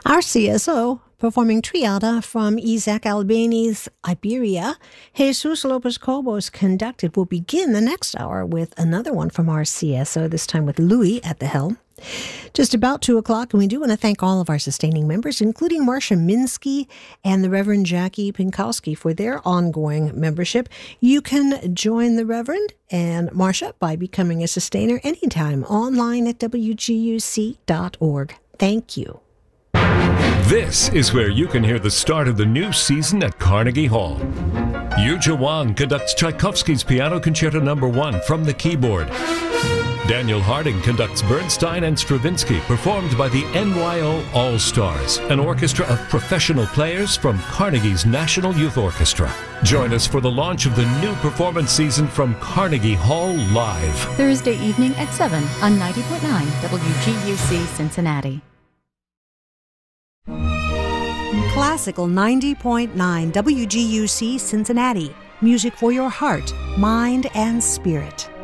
RCSO performing Triada from Isaac Albeni's Iberia. Jesus Lopez Cobos conducted will begin the next hour with another one from RCSO, this time with Louis at the helm. Just about 2 o'clock, and we do want to thank all of our sustaining members, including Marcia Minsky and the Reverend Jackie Pinkowski for their ongoing membership. You can join the Reverend and Marcia by becoming a sustainer anytime online at wguc.org. Thank you. This is where you can hear the start of the new season at Carnegie Hall. Yuja Wang conducts Tchaikovsky's Piano Concerto No. 1 from the keyboard. Daniel Harding conducts Bernstein and Stravinsky, performed by the NYO All-Stars, an orchestra of professional players from Carnegie's National Youth Orchestra. Join us for the launch of the new performance season from Carnegie Hall Live. Thursday evening at 7 on 90.9 WGUC Cincinnati. Classical 90.9 WGUC Cincinnati. Music for your heart, mind, and spirit.